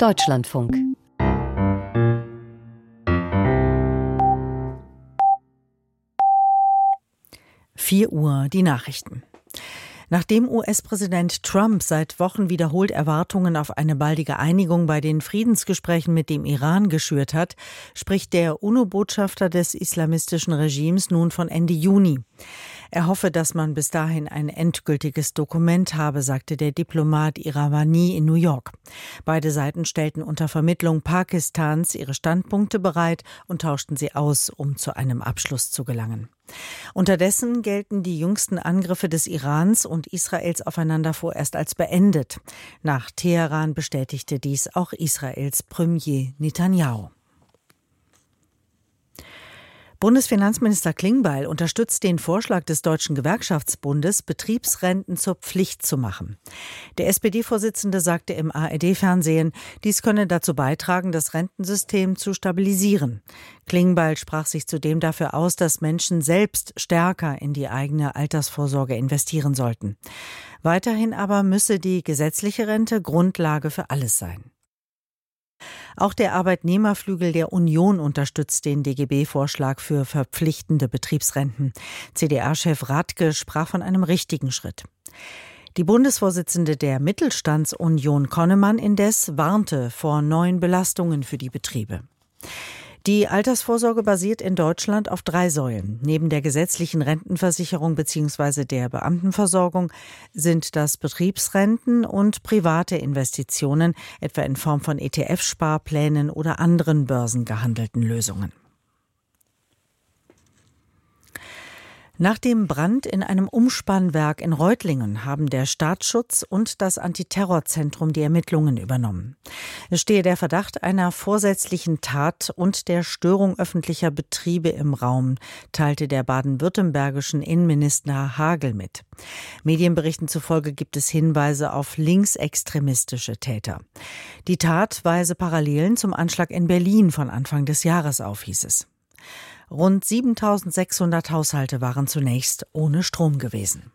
Deutschlandfunk. Uhr, die Nachrichten. Nachdem US-Präsident Trump seit Wochen wiederholt Erwartungen auf eine baldige Einigung bei den Friedensgesprächen mit dem Iran geschürt hat, spricht der UNO-Botschafter des islamistischen Regimes nun von Ende Juni. Er hoffe, dass man bis dahin ein endgültiges Dokument habe, sagte der Diplomat Iravani in New York. Beide Seiten stellten unter Vermittlung Pakistans ihre Standpunkte bereit und tauschten sie aus, um zu einem Abschluss zu gelangen. Unterdessen gelten die jüngsten Angriffe des Irans und Israels aufeinander vorerst als beendet. Nach Teheran bestätigte dies auch Israels Premier Netanyahu. Bundesfinanzminister Klingbeil unterstützt den Vorschlag des Deutschen Gewerkschaftsbundes, Betriebsrenten zur Pflicht zu machen. Der SPD-Vorsitzende sagte im ARD-Fernsehen, dies könne dazu beitragen, das Rentensystem zu stabilisieren. Klingbeil sprach sich zudem dafür aus, dass Menschen selbst stärker in die eigene Altersvorsorge investieren sollten. Weiterhin aber müsse die gesetzliche Rente Grundlage für alles sein. Auch der Arbeitnehmerflügel der Union unterstützt den DGB-Vorschlag für verpflichtende Betriebsrenten. CDA-Chef Radke sprach von einem richtigen Schritt. Die Bundesvorsitzende der Mittelstandsunion Konnemann indes warnte vor neuen Belastungen für die Betriebe. Die Altersvorsorge basiert in Deutschland auf 3 Säulen. Neben der gesetzlichen Rentenversicherung bzw. der Beamtenversorgung sind das Betriebsrenten und private Investitionen, etwa in Form von ETF-Sparplänen oder anderen börsengehandelten Lösungen. Nach dem Brand in einem Umspannwerk in Reutlingen haben der Staatsschutz und das Antiterrorzentrum die Ermittlungen übernommen. Es stehe der Verdacht einer vorsätzlichen Tat und der Störung öffentlicher Betriebe im Raum, teilte der baden-württembergischen Innenminister Hagel mit. Medienberichten zufolge gibt es Hinweise auf linksextremistische Täter. Die Tat weise Parallelen zum Anschlag in Berlin von Anfang des Jahres auf, hieß es. Rund 7.600 Haushalte waren zunächst ohne Strom gewesen.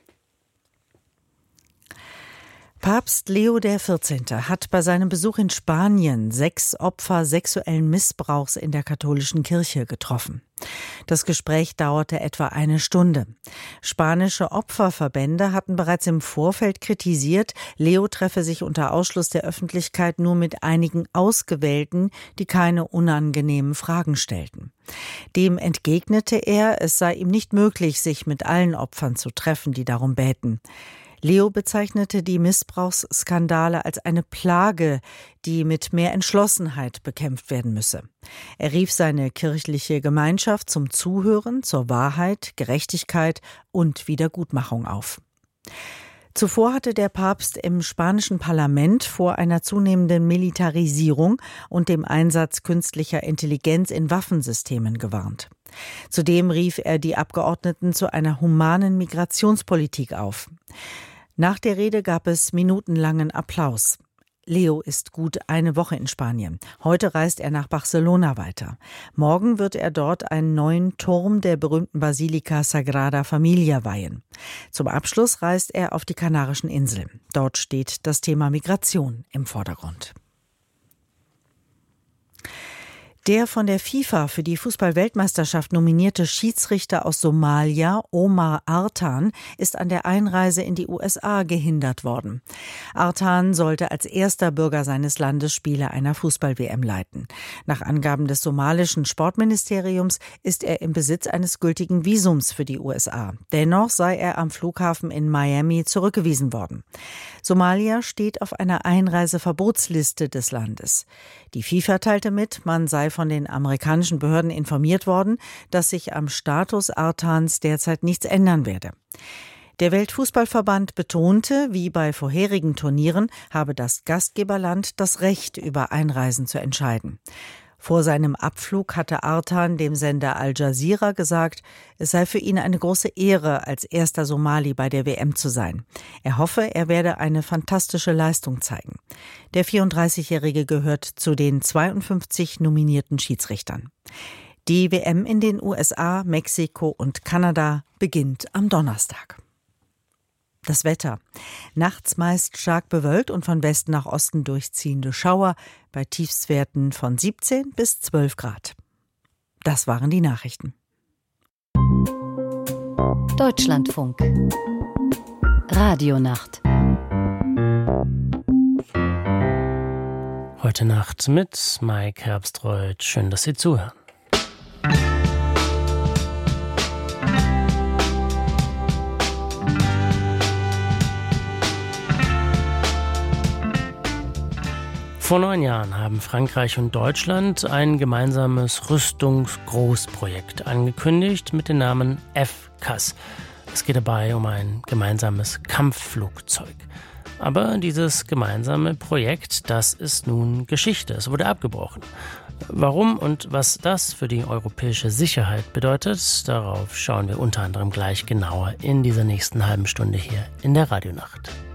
Papst Leo XIV. Hat bei seinem Besuch in Spanien 6 Opfer sexuellen Missbrauchs in der katholischen Kirche getroffen. Das Gespräch dauerte etwa 1 Stunde. Spanische Opferverbände hatten bereits im Vorfeld kritisiert, Leo treffe sich unter Ausschluss der Öffentlichkeit nur mit einigen Ausgewählten, die keine unangenehmen Fragen stellten. Dem entgegnete er, es sei ihm nicht möglich, sich mit allen Opfern zu treffen, die darum bäten. Leo bezeichnete die Missbrauchsskandale als eine Plage, die mit mehr Entschlossenheit bekämpft werden müsse. Er rief seine kirchliche Gemeinschaft zum Zuhören, zur Wahrheit, Gerechtigkeit und Wiedergutmachung auf. Zuvor hatte der Papst im spanischen Parlament vor einer zunehmenden Militarisierung und dem Einsatz künstlicher Intelligenz in Waffensystemen gewarnt. Zudem rief er die Abgeordneten zu einer humanen Migrationspolitik auf. Nach der Rede gab es minutenlangen Applaus. Leo ist gut 1 Woche in Spanien. Heute reist er nach Barcelona weiter. Morgen wird er dort einen neuen Turm der berühmten Basilika Sagrada Familia weihen. Zum Abschluss reist er auf die Kanarischen Inseln. Dort steht das Thema Migration im Vordergrund. Der von der FIFA für die Fußball-Weltmeisterschaft nominierte Schiedsrichter aus Somalia, Omar Artan, ist an der Einreise in die USA gehindert worden. Artan sollte als erster Bürger seines Landes Spiele einer Fußball-WM leiten. Nach Angaben des somalischen Sportministeriums ist er im Besitz eines gültigen Visums für die USA. Dennoch sei er am Flughafen in Miami zurückgewiesen worden. Somalia steht auf einer Einreiseverbotsliste des Landes. Die FIFA teilte mit, man sei von den amerikanischen Behörden informiert worden, dass sich am Status Artans derzeit nichts ändern werde. Der Weltfußballverband betonte, wie bei vorherigen Turnieren, habe das Gastgeberland das Recht, über Einreisen zu entscheiden. Vor seinem Abflug hatte Artan dem Sender Al Jazeera gesagt, es sei für ihn eine große Ehre, als erster Somali bei der WM zu sein. Er hoffe, er werde eine fantastische Leistung zeigen. Der 34-Jährige gehört zu den 52 nominierten Schiedsrichtern. Die WM in den USA, Mexiko und Kanada beginnt am Donnerstag. Das Wetter. Nachts meist stark bewölkt und von Westen nach Osten durchziehende Schauer bei Tiefstwerten von 17 bis 12 Grad. Das waren die Nachrichten. Deutschlandfunk. Radionacht. Heute Nacht mit Mike Herbstreuth. Schön, dass Sie zuhören. Vor 9 Jahren haben Frankreich und Deutschland ein gemeinsames Rüstungsgroßprojekt angekündigt mit dem Namen FCAS. Es geht dabei um ein gemeinsames Kampfflugzeug. Aber dieses gemeinsame Projekt, das ist nun Geschichte. Es wurde abgebrochen. Warum und was das für die europäische Sicherheit bedeutet, darauf schauen wir unter anderem gleich genauer in dieser nächsten halben Stunde hier in der Radionacht.